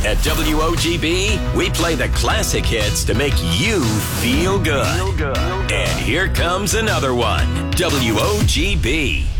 At WOGB, we play the classic hits to make you feel good. And here comes another one. WOGB.